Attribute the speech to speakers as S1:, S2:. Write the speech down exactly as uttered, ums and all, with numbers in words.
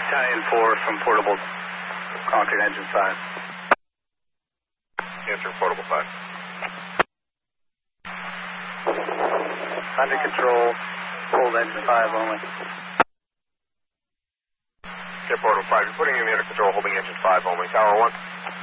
S1: Italian four from portable Concord engine five.
S2: Answer portable five.
S1: Under control, hold engine five only.
S2: Okay, portable five. You're putting in the under control, holding engine five only. Tower one.